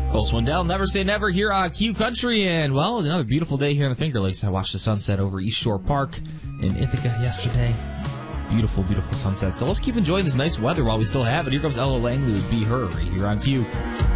Cole Swindell, Never Say Never here on Q Country, and, well, another beautiful day here in the Finger Lakes. I watched the sunset over East Shore Park in Ithaca yesterday. Beautiful, beautiful sunset. So let's keep enjoying this nice weather while we still have it. Here comes Ella Langley with Be Her right here on Q.